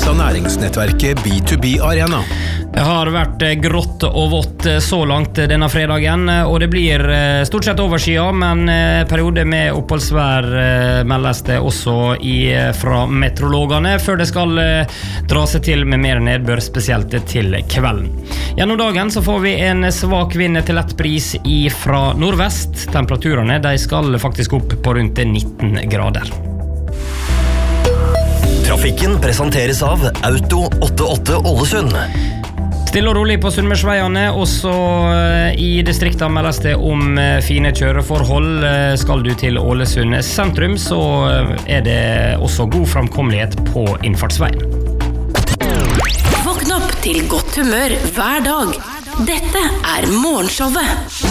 presenteres av næringsnettverket B2B Arena. Det har vært grått og vått så langt denne fredagen, og det blir stort sett overskya, men perioder med oppholdsvær meldes det også fra meteorologene, før det skal dra seg til med mer nedbør, spesielt til kvelden. Gjennom dagen så får vi en svak vind til lett bris fra nordvest. Temperaturene de skal faktisk opp på rundt 19 grader. Trafikken presenteres av Auto 88 Ålesund. Stille og rolig på Sunnmørsveiene, også i distriktet meldes det om fine kjøreforhold. Skal du til Ålesund sentrum, så det også god framkommelighet på innfartsveien. Våkn opp til godt humør hver dag. Dette Morgenshowet.